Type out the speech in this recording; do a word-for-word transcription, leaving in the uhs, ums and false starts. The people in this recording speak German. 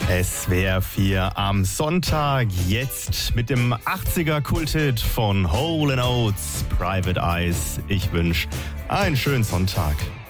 S W R vier am Sonntag, jetzt mit dem achtziger-Kulthit von Hole and Oates, Private Eyes. Ich wünsche einen schönen Sonntag.